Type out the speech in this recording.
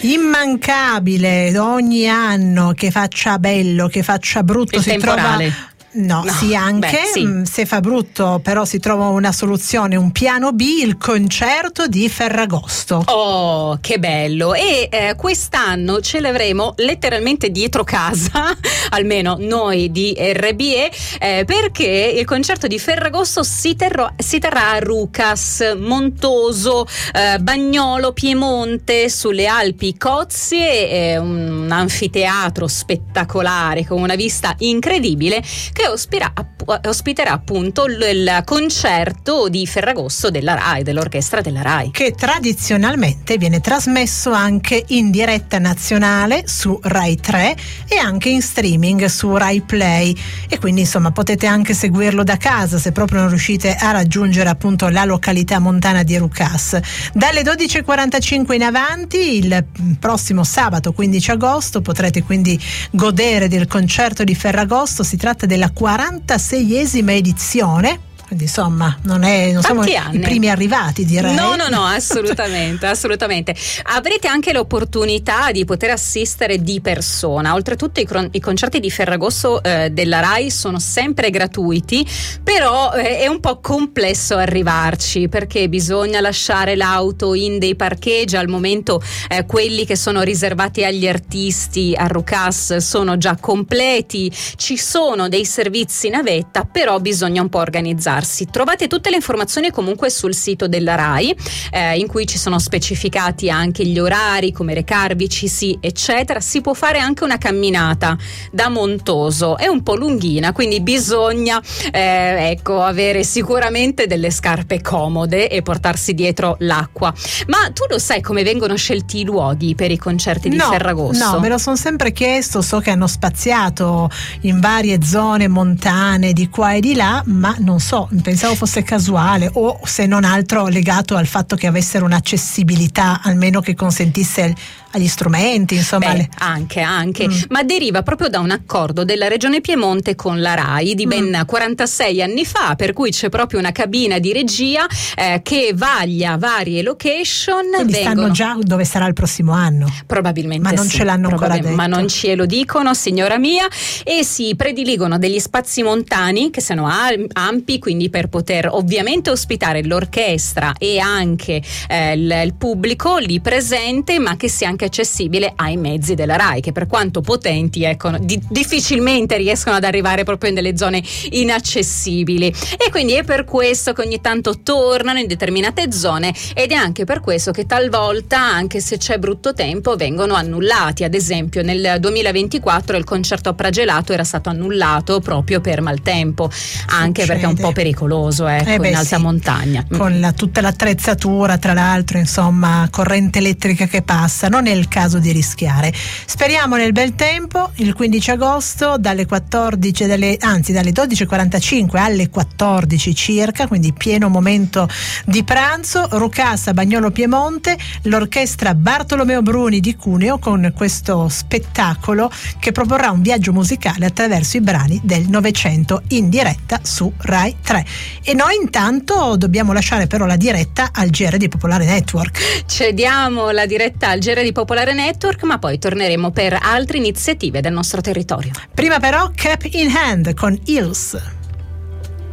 Immancabile ogni anno, che faccia bello, che faccia brutto, il si temporale. trova. No, sì, anche sì. Se fa brutto però si trova una soluzione, un piano B, il concerto di Ferragosto. Oh, che bello! E quest'anno ce l'avremo letteralmente dietro casa, almeno noi di RBE, perché il concerto di Ferragosto si terrà a Rucas, Montoso, Bagnolo, Piemonte, sulle Alpi Cozie, un anfiteatro spettacolare con una vista incredibile, che ospiterà appunto il concerto di Ferragosto della RAI, dell'orchestra della RAI, che tradizionalmente viene trasmesso anche in diretta nazionale su Rai 3 e anche in streaming su Rai Play, e quindi insomma potete anche seguirlo da casa se proprio non riuscite a raggiungere appunto la località montana di Rucas. Dalle 12.45 in avanti, il prossimo sabato 15 agosto, potrete quindi godere del concerto di Ferragosto. Si tratta della 46esima edizione, quindi insomma non siamo i primi arrivati, direi. No, assolutamente. Avrete anche l'opportunità di poter assistere di persona. Oltretutto i concerti di Ferragosto della RAI sono sempre gratuiti, però è un po' complesso arrivarci, perché bisogna lasciare l'auto in dei parcheggi. Al momento quelli che sono riservati agli artisti a Rucas sono già completi. Ci sono dei servizi navetta, però bisogna un po' organizzarsi. Trovate tutte le informazioni comunque sul sito della RAI, in cui ci sono specificati anche gli orari, come recarvicisi, eccetera. Si può fare anche una camminata da Montoso, è un po' lunghina, quindi bisogna avere sicuramente delle scarpe comode e portarsi dietro l'acqua. Ma tu lo sai come vengono scelti i luoghi per i concerti di Ferragosto? No, me lo sono sempre chiesto. So che hanno spaziato in varie zone montane di qua e di là, ma non so, pensavo fosse casuale, o se non altro legato al fatto che avessero un'accessibilità almeno che consentisse agli strumenti, insomma. Anche ma deriva proprio da un accordo della Regione Piemonte con la RAI di ben 46 anni fa, per cui c'è proprio una cabina di regia che vaglia varie location. Quindi sanno già dove sarà il prossimo anno? Probabilmente ma non ce l'hanno ancora detto. Ma non ce lo dicono, signora mia, e si prediligono degli spazi montani che siano ampi, quindi per poter ovviamente ospitare l'orchestra e anche il pubblico lì presente, ma che sia anche accessibile ai mezzi della RAI, che per quanto potenti difficilmente riescono ad arrivare proprio in delle zone inaccessibili, e quindi è per questo che ogni tanto tornano in determinate zone, ed è anche per questo che talvolta, anche se c'è brutto tempo, vengono annullati. Ad esempio nel 2024 il concerto a Pragelato era stato annullato proprio per maltempo, anche perché è un po' pericoloso in alta montagna, con tutta l'attrezzatura, tra l'altro, insomma, corrente elettrica che passa. Non è il caso di rischiare. Speriamo nel bel tempo. Il 15 agosto dalle 12.45 alle 14 circa, quindi pieno momento di pranzo, Rucas a Bagnolo Piemonte, l'orchestra Bartolomeo Bruni di Cuneo, con questo spettacolo che proporrà un viaggio musicale attraverso i brani del Novecento in diretta su Rai 3. E noi intanto dobbiamo lasciare però la diretta al GR di Popolare Network. Cediamo la diretta al GR di Popolare Network, ma poi torneremo per altre iniziative del nostro territorio. Prima però Cap in Hand con Hills.